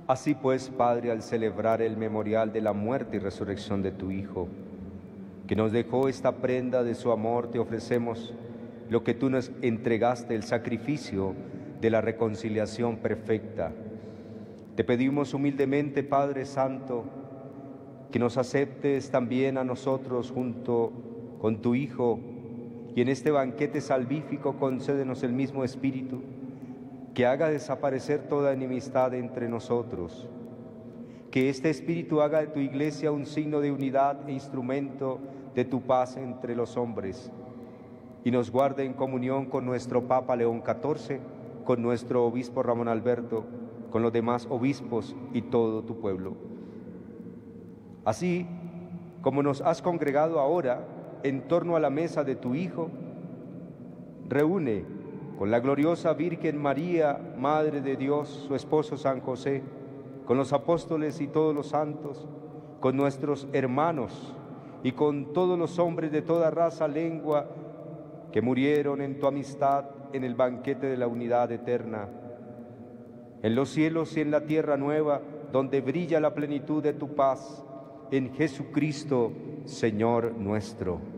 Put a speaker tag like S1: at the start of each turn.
S1: Así pues, Padre, al celebrar el memorial de la muerte y resurrección de tu Hijo, que nos dejó esta prenda de su amor, te ofrecemos lo que tú nos entregaste, el sacrificio de la reconciliación perfecta. Te pedimos humildemente, Padre Santo, que nos aceptes también a nosotros junto con tu Hijo, y en este banquete salvífico concédenos el mismo Espíritu, que haga desaparecer toda enemistad entre nosotros. Que este Espíritu haga de tu Iglesia un signo de unidad e instrumento de tu paz entre los hombres, y nos guarde en comunión con nuestro Papa León XIV, con nuestro Obispo Ramón Alberto, con los demás obispos y todo tu pueblo. Así como nos has congregado ahora en torno a la mesa de tu Hijo, reúne con la gloriosa Virgen María, Madre de Dios, su esposo San José, con los apóstoles y todos los santos, con nuestros hermanos y con todos los hombres de toda raza, lengua, que murieron en tu amistad en el banquete de la unidad eterna. En los cielos y en la tierra nueva, donde brilla la plenitud de tu paz, en Jesucristo, Señor nuestro.